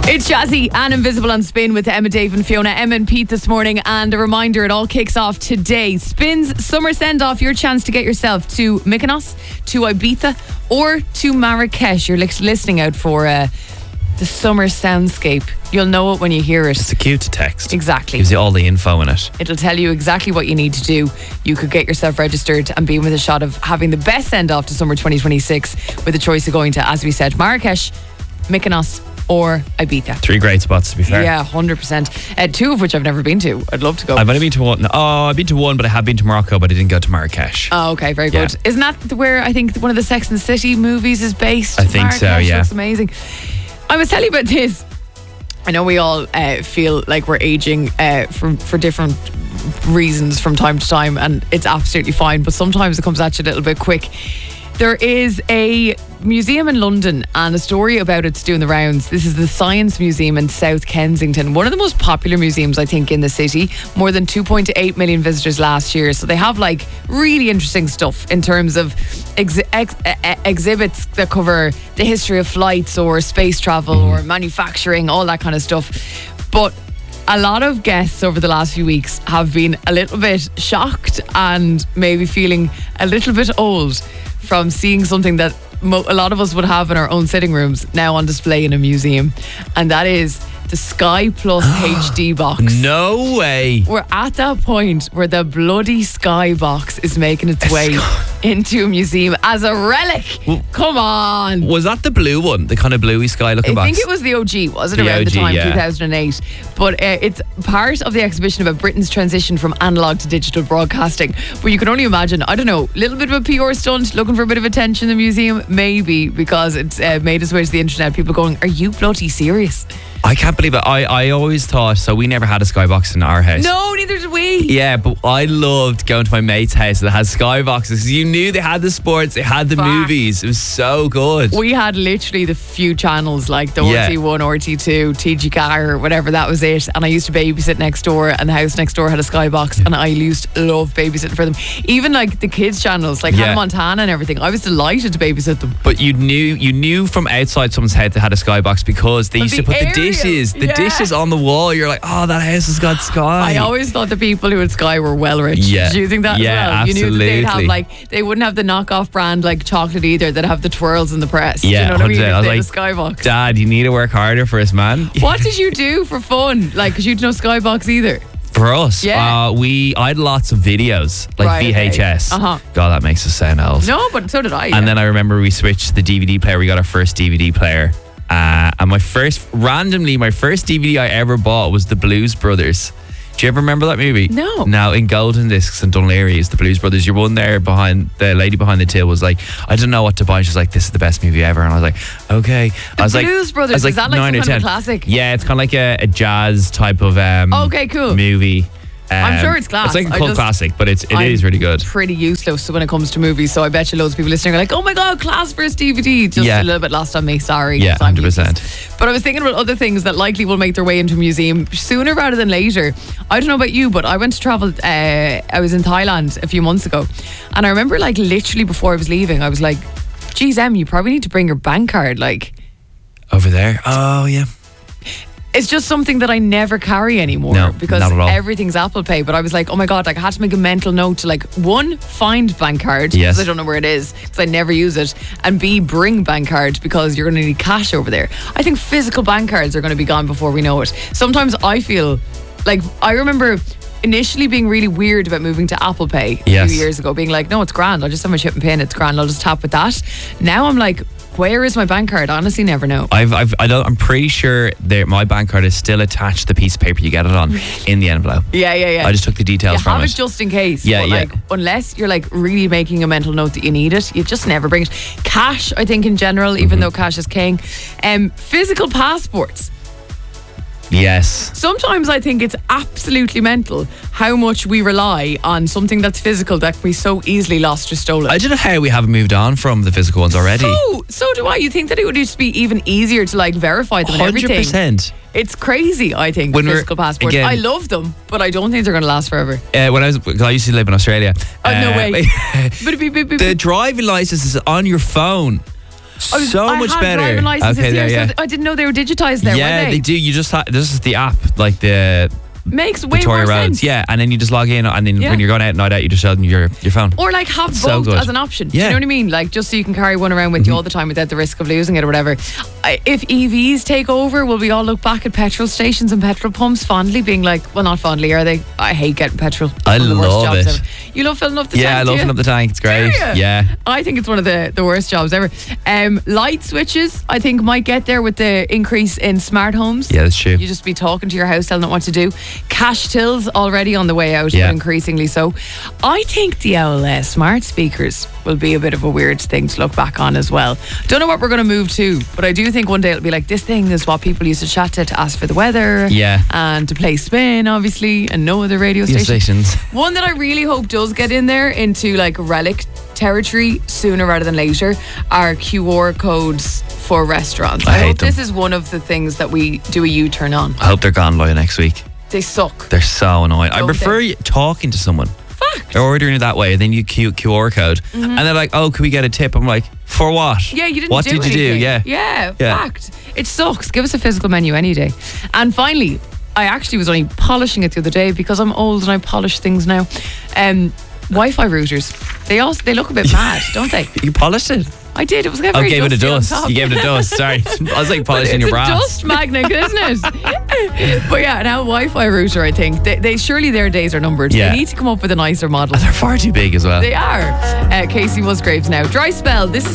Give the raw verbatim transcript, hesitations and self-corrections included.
It's Jazzy and Invisible on Spin with Emma, Dave and Fiona. Emma and Pete this morning, and a reminder, it all kicks off today. Spin's Summer Send-Off, your chance to get yourself to Mykonos, to Ibiza or to Marrakesh. You're listening out for uh, the summer soundscape. You'll know it when you hear it. It's a cue to text. Exactly. Gives you all the info in it. It'll tell you exactly what you need to do. You could get yourself registered and be with a shot of having the best send-off to summer twenty twenty-six with a choice of going to, as we said, Marrakesh, Mykonos or Ibiza. Three great spots, to be fair. Yeah, one hundred percent. Uh, two of which I've never been to. I'd love to go. I've only been to one. Oh, I've been to one, but I have been to Morocco, but I didn't go to Marrakesh. Oh, okay, very good. Yeah. Isn't that where I think one of the Sex and the City movies is based? I think so, Marrakesh yeah. Looks amazing. I was telling you about this. I know we all uh, feel like we're aging uh, for, for different reasons from time to time, and it's absolutely fine, but sometimes it comes at you a little bit quick. There is a museum in London and a story about it's doing the rounds. This is the Science Museum in South Kensington, one of the most popular museums I think in the city. More than two point eight million visitors last year, so they have like really interesting stuff in terms of ex- ex- ex- exhibits that cover the history of flights or space travel or manufacturing, all that kind of stuff. But a lot of guests over the last few weeks have been a little bit shocked and maybe feeling a little bit old from seeing something that mo- a lot of us would have in our own sitting rooms now on display in a museum, and that is the Sky Plus H D box. No way. We're at that point where the bloody Sky box is making its way into a museum as a relic. Well, Come on. Was that the blue one? The kind of bluey sky looking I box? think it was the O G, was it, The around O G, the time, yeah. two thousand eight? But uh, it's part of the exhibition about Britain's transition from analogue to digital broadcasting. But you can only imagine, I don't know, a little bit of a P R stunt, looking for a bit of attention in the museum, maybe, because it's uh, made its way to the internet. People going, are you bloody serious? I can't believe it. I, I always thought, so we never had a skybox in our house. No, neither did we. Yeah, but I loved going to my mate's house that had skyboxes. You knew they had the sports, they had the Fact. movies. It was so good. We had literally the few channels like the Yeah. R T one, R T two, T G C A R, whatever, that was it. And I used to babysit next door, and the house next door had a skybox, and I used to love babysitting for them. Even like the kids' channels, like Yeah. Hannah Montana and everything. I was delighted to babysit them. But you knew you knew from outside someone's head they had a skybox because they But used to the put the area, dishes, the yeah. dishes on the wall. You're like, oh, that house has got Sky. I always thought the people who had Sky were well rich. Yeah. Do you think that Yeah, as well? You knew that they'd have absolutely. like, they wouldn't have the knockoff brand like chocolate either, they'd have the twirls in the press. Yeah, Do you know what I mean? one hundred percent. I If was they had like, a Skybox. Dad, you need to work harder for us, man. What did you do for fun? Like, because you had no Skybox either. For us, Yeah. uh, we I had lots of videos, like Right, V H S. okay. Uh-huh. God, that makes us sound old. No, but so did I. yeah. And then I remember we switched to the D V D player. We got our first D V D player. Uh, and my first, randomly, my first D V D I ever bought was the Blues Brothers. Do you ever remember that movie? No. Now, in Golden Discs in Dunleary is the Blues Brothers. Your one there behind, the lady behind the till was like, I don't know what to buy. She's like, this is the best movie ever. And I was like, okay. The I was Blues like, Brothers, I was like is that like nine some or kind of ten. a classic? Yeah, it's kind of like a, a jazz type of um, Okay, cool. movie. I'm Um, sure it's class. It's like a I cult just- classic, but it's, it I'm is really good. Pretty useless when it comes to movies, so I bet you loads of people listening are like, oh my god, class first D V D. Just Yeah. a little bit lost on me, sorry. Yeah, 'cause I'm one hundred percent. useless. But I was thinking about other things that likely will make their way into a museum sooner rather than later. I don't know about you, but I went to travel, uh, I was in Thailand a few months ago, and I remember like literally before I was leaving, I was like, geez, Em, you probably need to bring your bank card, like. Over there. Oh, yeah. It's just something that I never carry anymore No, because not at all. everything's Apple Pay. But I was like, oh my God, like I had to make a mental note to like, one, find bank card because Yes. I don't know where it is because I never use it, and B, bring bank card because you're going to need cash over there. I think physical bank cards are going to be gone before we know it. Sometimes I feel like, I remember initially being really weird about moving to Apple Pay a Yes. few years ago, being like, no, it's grand, I'll just have my chip and pin, it's grand, I'll just tap with that. Now I'm like, where is my bank card? I honestly never know. I've, I've, I don't, I'm pretty sure that my bank card is still attached to the piece of paper you get it on in the envelope. Yeah, yeah, yeah. I just took the details You from have it. it just in case. Yeah, but yeah. like, unless you're like really making a mental note that you need it, you just never bring it. Cash, I think in general, Mm-hmm. even though cash is king. Um, physical passports. Yes. Sometimes I think it's absolutely mental how much we rely on something that's physical that can be so easily lost or stolen. I don't know how we haven't moved on from the physical ones already. So, so do I. You think that it would just be even easier to like verify them and one hundred everything? percent. It's crazy, I think, When we're- physical passports. again- I love them, but I don't think they're going to last forever. Uh, when I was, cause I used to live in Australia. Oh, no Uh, way. Beep, beep, beep, beep, the beep. driving license is on your phone. I was, So I much had better. driving licenses Okay, here, there, so yeah. th- I didn't know they were digitized there. yeah, were they? they? do. You just ha- this is the app, like the Makes way Victoria more Roads. sense. Yeah, and then you just log in, and then Yeah. when you're going out night out, you just show them your your phone. Or like have So both good. as an option. Do Yeah. you know what I mean? Like just so you can carry one around with Mm-hmm. you all the time without the risk of losing it or whatever. I- If E Vs take over, will we all look back at petrol stations and petrol pumps fondly, being like, well, not fondly, are they? I hate getting petrol. It's I one of the worst love jobs it. ever. You love filling up the Yeah, tank, I do love you? filling up the tank. It's great. Do you? Yeah. I think it's one of the, the worst jobs ever. Um, light switches, I think, might get there with the increase in smart homes. Yeah, that's true. You just be talking to your house, telling it what to do. Cash tills already on the way out, Yeah. but increasingly so. I think the old uh, smart speakers will be a bit of a weird thing to look back on as well. Don't know what we're going to move to, but I do think one day it'll be like, this thing is what people used to chat to to ask for the weather. Yeah. And to play spin, obviously, and no other radio Your station. stations. One that I really hope does get in there into like relic territory sooner rather than later are Q R codes for restaurants. I I, hate hope them. this is one of the things that we do a U-turn on. I hope they're gone by next week. They suck. They're so annoying. I Don't prefer they? you talking to someone. Fact. They're ordering it that way, and then you Q- QR code, and they're like, "Oh, can we get a tip?" I'm like, "For what? Mm-hmm. Yeah, you didn't What do did you do? anything. Yeah, Yeah, Yeah. fact. It sucks. Give us a physical menu any day. And finally, I actually was only polishing it the other day because I'm old and I polish things now. Um, Wi-Fi routers. They also they look a bit mad, don't they? You polished it. I did. It was very Oh, gave it a dusty on dust. top. You gave it a dust. Sorry, I was like polishing it's your a brass. dust magnet, isn't it? But yeah, now Wi-Fi router. I think they, they surely their days are numbered. Yeah. They need to come up with a nicer model. They're far too big as well. They are. Uh, Casey Musgraves now. Dry spell. This is